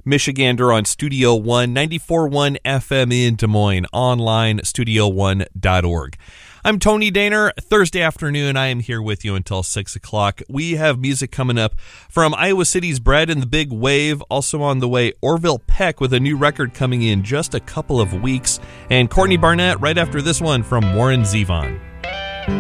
Michigander on Studio One, 94.1 FM in Des Moines, online, studio1.org. I'm Tony Daner. Thursday afternoon, I am here with you until 6 o'clock. We have music coming up from Iowa City's Bread and the Big Wave. Also on the way, Orville Peck with a new record coming in just a couple of weeks. And Courtney Barnett right after this one from Warren Zevon.